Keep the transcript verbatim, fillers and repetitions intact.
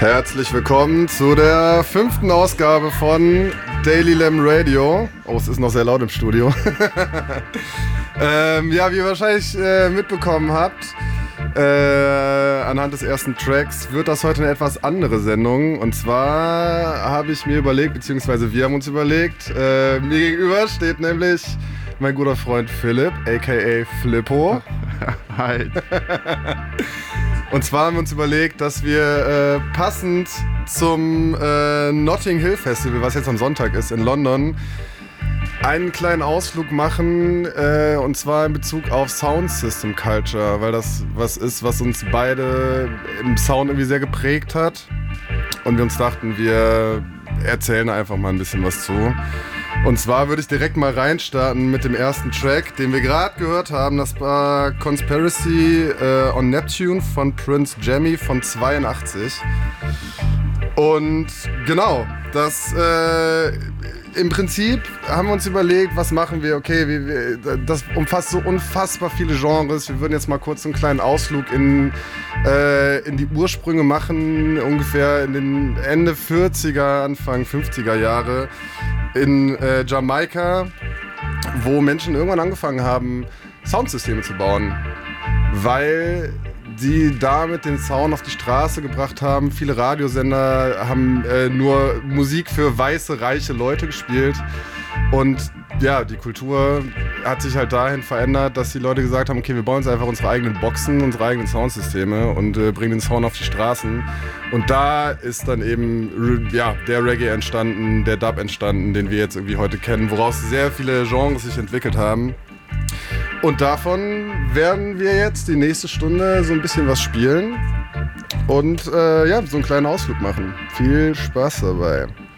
Herzlich willkommen zu der fünften Ausgabe von Daily Lamb Radio. Oh, es ist noch sehr laut im Studio. ähm, ja, wie ihr wahrscheinlich äh, mitbekommen habt, äh, anhand des ersten Tracks wird das heute eine etwas andere Sendung. Und zwar habe ich mir überlegt, beziehungsweise wir haben uns überlegt, äh, mir gegenüber steht nämlich mein guter Freund Philipp, aka Flippo. Hi. Und zwar haben wir uns überlegt, dass wir äh, passend zum äh, Notting Hill Festival, was jetzt am Sonntag ist in London, einen kleinen Ausflug machen, äh, und zwar in Bezug auf Sound System Culture, weil das was ist, was uns beide im Sound irgendwie sehr geprägt hat. Und wir uns dachten, wir erzählen einfach mal ein bisschen was zu. Und zwar würde ich direkt mal reinstarten mit dem ersten Track, den wir gerade gehört haben. Das war Conspiracy äh, on Neptune von Prince Jammy von zweiundachtzig. Und genau, das äh, im Prinzip haben wir uns überlegt, was machen wir? Okay, wir, wir, das umfasst so unfassbar viele Genres. Wir würden jetzt mal kurz einen kleinen Ausflug in, äh, in die Ursprünge machen, ungefähr in den Ende vierziger, Anfang fünfziger Jahre in äh, Jamaika, wo Menschen irgendwann angefangen haben, Soundsysteme zu bauen, weil die damit den Sound auf die Straße gebracht haben. Viele Radiosender haben äh, nur Musik für weiße, reiche Leute gespielt. Und ja, die Kultur hat sich halt dahin verändert, dass die Leute gesagt haben, okay, wir bauen jetzt einfach unsere eigenen Boxen, unsere eigenen Soundsysteme und äh, bringen den Sound auf die Straßen. Und da ist dann eben ja, der Reggae entstanden, der Dub entstanden, den wir jetzt irgendwie heute kennen, woraus sehr viele Genres sich entwickelt haben. Und davon werden wir jetzt die nächste Stunde so ein bisschen was spielen und äh, ja, so einen kleinen Ausflug machen. Viel Spaß dabei.